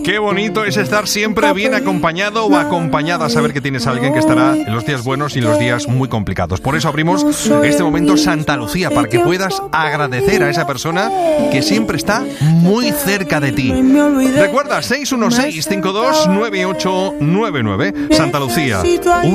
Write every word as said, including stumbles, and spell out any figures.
Qué bonito es estar siempre bien acompañado o acompañada, saber que tienes a alguien que estará en los días buenos y en los días muy complicados. Por eso abrimos este momento Santa Lucía, para que puedas agradecer a esa persona que siempre está muy cerca de ti. Recuerda, seis uno seis, cinco dos nueve ocho nueve nueve. Santa Lucía.